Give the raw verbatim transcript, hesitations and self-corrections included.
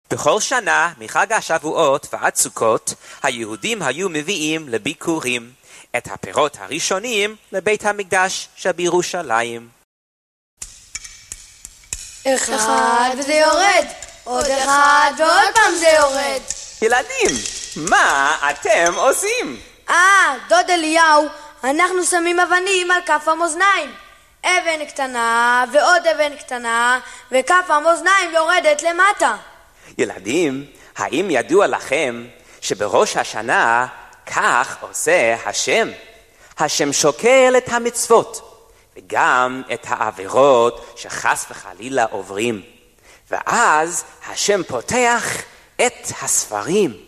בכל שנה, מחג השבועות ועד סוכות, היהודים היו מביאים לביקורים את הפירות הראשונים לבית המקדש שבירושלים. אחד וזה יורד, עוד אחד ועוד פעם זה יורד. ילדים, מה אתם עושים? אה, דוד אליהו, אנחנו שמים אבנים על כף המאזניים. אבן קטנה ועוד אבן קטנה, וכף המאזניים יורדת למטה. ילדים, האם ידוע לכם שבראש השנה כך עושה השם? השם שוקל את המצוות וגם את העבירות שחס וחלילה עוברים. ואז השם פותח את הספרים